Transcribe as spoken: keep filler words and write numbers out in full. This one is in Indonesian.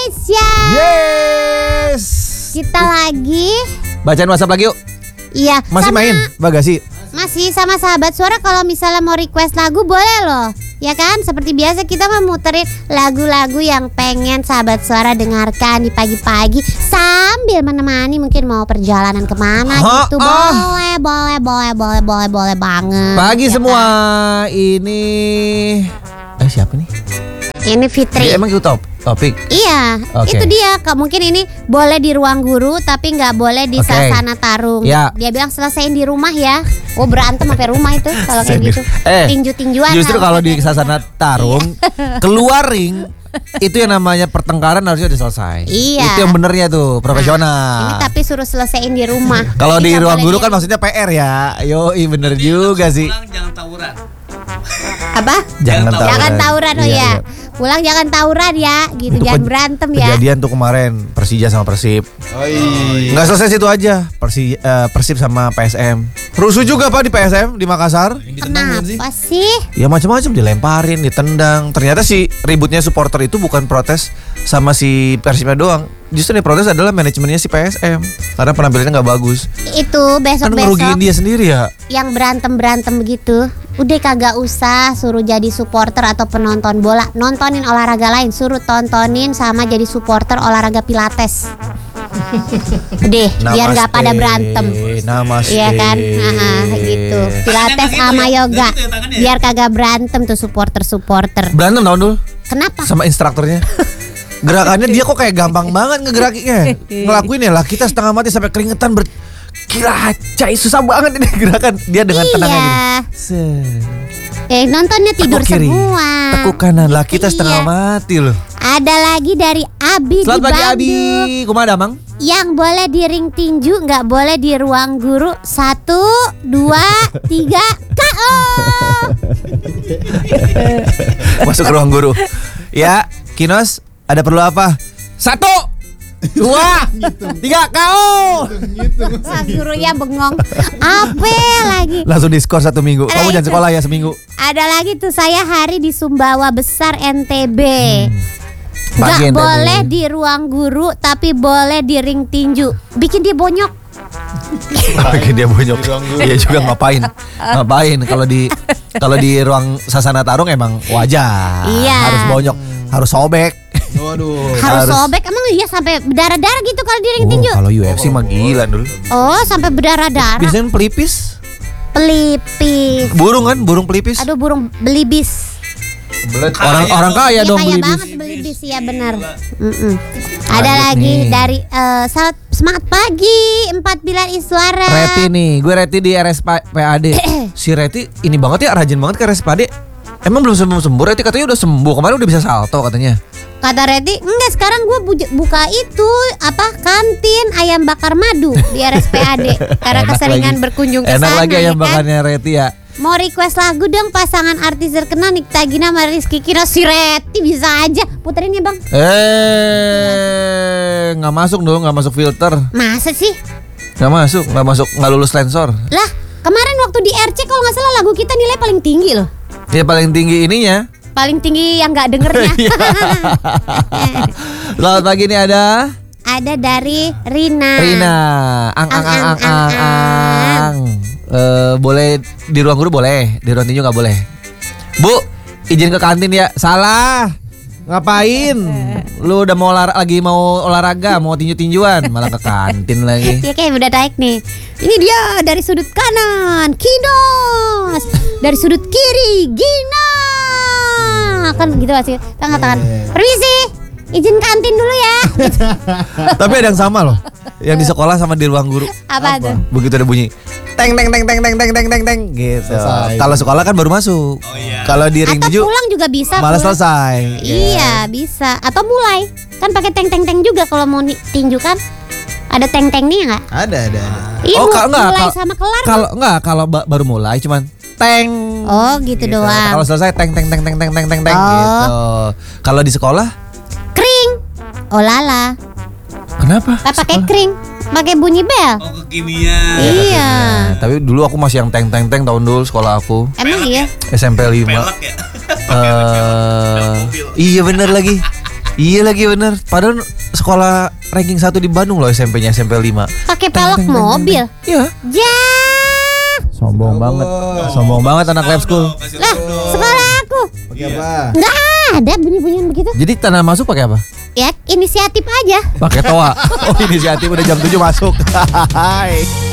Indonesia. Yes. Kita lagi Bacain WhatsApp lagi yuk. Iya. Masih sama, main Bagasi? Masih sama sahabat suara. Kalau misalnya mau request lagu boleh loh. Ya kan, seperti biasa kita memuterin lagu-lagu yang pengen sahabat suara dengarkan di pagi-pagi sambil menemani mungkin mau perjalanan kemana ha, gitu. ah. Boleh, boleh, boleh, boleh, boleh, boleh banget. Pagi ya semua kan? ini. Eh siapa nih? Ini Fitri. Ya, emang itu top topik. Iya, Oke. itu dia. Kak, mungkin ini boleh di ruang guru tapi nggak boleh di Oke. Sasana Tarung. Ya. Dia bilang selesaiin di rumah ya. Oh berantem sampai rumah itu kalau kayak gitu. Eh, Tinju-tinjuan. Justru harus kalau ada. di Sasana Tarung keluar ring itu yang namanya pertengkaran harusnya udah selesai. Iya. Itu yang benernya tuh profesional. Ini tapi suruh selesaiin di rumah. Kalau Jadi di nggak ruang boleh guru di- kan maksudnya P R ya. Yo, bener juga sih. Pulang jangan tawuran. apa? Jangan tawuran. Jangan tawuran oh Iya, ya. iya. Pulang jangan tawuran ya, gitu. Itu jangan ke- berantem ya. Kejadian tuh kemarin Persija sama Persib. Oh iya. Nggak selesai situ aja. Persi, eh, Persib sama P S M. Rusuh juga Pak di P S M di Makassar. Kenapa sih? Ya macam-macam dilemparin, ditendang. Ternyata si ributnya supporter itu bukan protes sama si Persibnya doang. Justru yang protes adalah manajemennya si P S M karena penampilannya nggak bagus. Itu Kan besok-besok ngerugiin dia sendiri ya. yang berantem-berantem begitu, udah kagak usah suruh jadi supporter atau penonton bola. Nontonin olahraga lain, suruh tontonin sama jadi supporter olahraga pilates. Udah, biar nggak pada berantem. Namaste. Iya kan? Nah, gitu. Pilates Tangannya sama gitu ya? yoga. Gitu ya tangannya ya? Biar kagak berantem tuh supporter-supporter. Berantem tahun dulu Kenapa? sama instrukturnya. Gerakannya dia kok kayak gampang banget ngegerakinnya. Ngelakuin ya lah kita setengah mati sampai keringetan ber Gila, cai susah banget ini gerakan. Dia dengan tenangnya Iya. gini. Set. Eh, nontonnya tidur Tekuk kiri, semua. tekuk kanan lah kita setengah Iya. mati loh. Ada lagi dari Abi Selamat di pagi Abi. Bandung. Kumada Mang? Yang boleh di ring tinju, nggak boleh di ruang guru. Satu, dua, tiga, K O. Masuk ke ruang guru. Ya, Kinos, ada perlu apa? Satu, dua, tiga, K O. Wah, gurunya bengong. Apa lagi? Langsung diskor satu minggu. Ada Kamu jangan itu. sekolah ya seminggu. Ada lagi tuh saya hari di Sumbawa Besar N T B. Pagi Nggak N T B. boleh di ruang guru, tapi boleh di ring tinju. Bikin dia bonyok. Oke dia bonyok. Iya juga ngapain? Ngapain kalau di kalau di ruang Sasana Tarung emang wajar. Iya. Harus bonyok, harus sobek. Waduh. Harus Harus. sobek. Emang iya sampai berdarah-darah gitu kalau di ring Oh, tinju? kalau U F C mah gila dulu. Oh, sampai berdarah-darah. Biasanya pelipis. Pelipis. Burung kan, burung pelipis. Aduh, burung belibis. Orang orang kaya Iya, dong kaya belibis. banget belibis ya benar. Mm-mm. Ada Lanjut lagi nih. dari eh, selamat semangat pagi empat bilan Iswara. Reti nih, gue Reti di R S P A D. Si Reti ini banget ya, rajin banget ke R S P A D. Emang belum sembuh sembuh? Reti katanya udah sembuh, kemarin udah bisa salto katanya. Kata Reti, enggak sekarang gue buka itu apa kantin ayam bakar madu di R S P A D karena Enak keseringan lagi. berkunjung ke Enak sana. lagi ya ayam kan? bakarnya Reti ya. Mau request lagu dong pasangan artis terkenal Nikita Gina sama Rizky Kino. Si Reti bisa aja puterin ya bang. Eh, nggak masuk dong, nggak masuk filter, Masa sih? nggak masuk, nggak masuk, nggak lulus sensor. Lah kemarin waktu di R C kalau nggak salah lagu kita nilai paling tinggi loh. Ya paling tinggi ininya. Paling tinggi yang nggak dengernya. Iya. Selamat pagi nih ada Ada dari Rina. Rina. Ang ang ang ang ang. ang. Eh, boleh di ruang guru boleh, di ruang tinju nggak boleh. Bu, izin ke kantin ya. Salah. Ngapain? Lu udah mau olah, lagi mau olahraga, mau tinju-tinjuan, malah ke kantin lagi. Ya kayak udah naik nih. Ini dia dari sudut kanan, Kinos. Dari sudut kiri, Gina. Kan gitu masih tangan-tangan. Permisi, izin kantin dulu ya. Gitu. Tapi ada yang sama loh. Yang di sekolah sama di ruang guru. Apa tuh? Begitu ada bunyi teng teng teng teng teng teng teng teng teng gitu. Kalau sekolah kan baru masuk. Oh, iya. Kalau di ring Atau tinju pulang juga bisa. malah pulang. selesai. Iya bisa. Atau mulai. Kan pakai teng teng teng juga kalau mau ni- tinju kan. Ada teng teng nih nggak? Ada ada ada. Iya Oh, mu- kalau enggak, mulai kalau- sama kelar. Kalau enggak, kalau ba- baru mulai cuman teng. Oh gitu, doang. Kalau selesai teng teng teng teng teng teng teng teng Oh. gitu. Kalau di sekolah Kring. Oh lala. kenapa? Kan pakai kring. Pakai bunyi bel. Oh kekinian. Iya. Nah, tapi dulu aku masih yang teng teng teng tahun dulu sekolah aku Emang iya. S M P lima. Pelek ya. Eh, iya bener lagi. Iya lagi bener. Padahal sekolah ranking satu di Bandung loh S M P-nya S M P lima. Pakai pelek mobil. Iya. Ya. Sombong banget. Sombong banget anak lab school. Lah, sekolah aku Pakai apa? nggak ada bunyi-bunyian begitu. Jadi tanah masuk pakai apa? Ya, inisiatif aja. Pakai toa. Oh, inisiatif udah jam tujuh masuk. Hai.